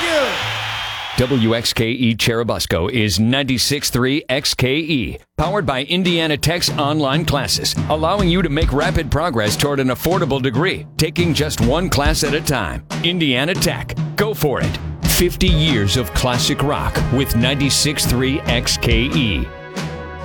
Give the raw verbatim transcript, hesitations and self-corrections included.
Thank you. W X K E Cherubusco is ninety-six point three X K E, powered by Indiana Tech's online classes, allowing you to make rapid progress toward an affordable degree, taking just one class at a time. Indiana Tech. Go for it. fifty years of classic rock with ninety-six point three X K E.